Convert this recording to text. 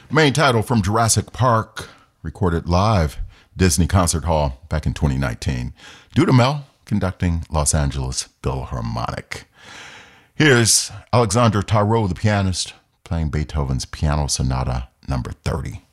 Main title from Jurassic Park, recorded live, Disney Concert Hall back in 2019. Dudamel conducting Los Angeles Philharmonic. Here's Alexandre Tarot, the pianist, playing Beethoven's Piano Sonata number 30.